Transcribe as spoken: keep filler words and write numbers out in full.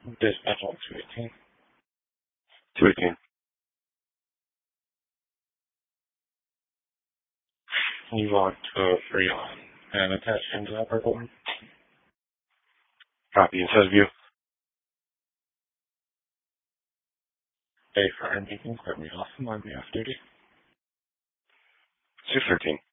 Dispatch on two eighteen. two eighteen. You want to free on and attach into that purple one. Copy. It says view. A fire meeting, clear me off and line me off duty. six thirteen.